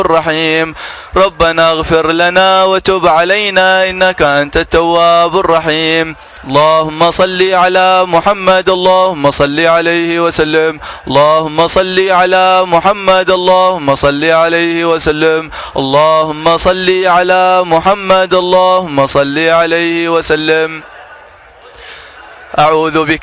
الرحيم. ربنا اغفر لنا وتب علينا إنك أنت التواب الرحيم. اللهم صل على محمد اللهم صل عليه وسلم. اللهم صل على محمد اللهم صل عليه وسلم. اللهم صل على محمد اللهم صل عليه وسلم. أعوذ بك